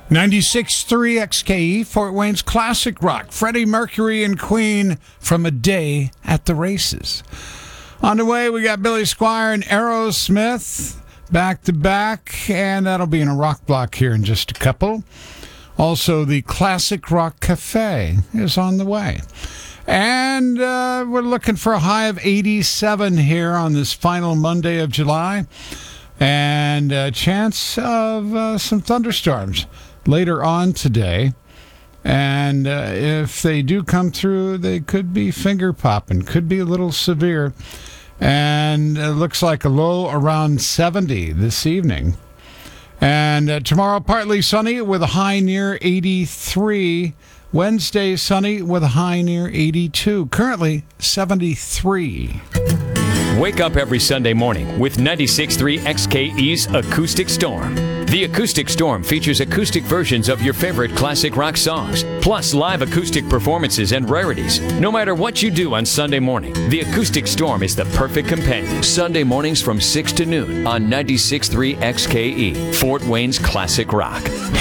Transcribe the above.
96.3 XKE, Fort Wayne's classic rock. Freddie Mercury and Queen from A Day at the Races. On the way, we got Billy Squier and Aerosmith back to back, and that'll be in a rock block here in just a couple. Also, the Classic Rock Cafe is on the way. And we're looking for a high of 87 here on this final Monday of July. And a chance of some thunderstorms later on today. And if they do come through, they could be finger popping, could be a little severe. And it looks like a low around 70 this evening. And tomorrow, partly sunny with a high near 83. Wednesday, sunny with a high near 82. Currently, 73. Wake up every Sunday morning with 96.3 XKE's Acoustic Storm. The Acoustic Storm features acoustic versions of your favorite classic rock songs, plus live acoustic performances and rarities. No matter what you do on Sunday morning, the Acoustic Storm is the perfect companion. Sunday mornings from 6 to noon on 96.3 XKE, Fort Wayne's classic rock.